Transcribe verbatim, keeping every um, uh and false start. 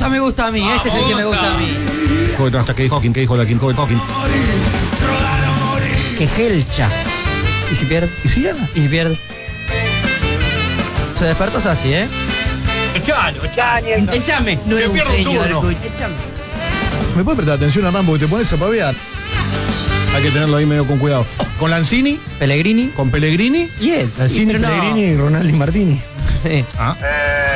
Rosa me gusta a mí, este es el que me gusta a mí. Hasta que dijo Hawking, que dijo Hawking, Hawking. Que Helcha. ¿Y si pierde? ¿Y si gana? ¿Y si pierde? Se despertó así, ¿eh? Echalo, echalo. Échame. No es un turno. Échame. ¿Me puedes prestar atención a Rambo que te pones a pavear? Hay que tenerlo ahí medio con cuidado. Con Lanzini, Pellegrini con Pellegrini. y él. Lanzini, Pero no. Pellegrini y Ronaldo Martini. Sí. Ah.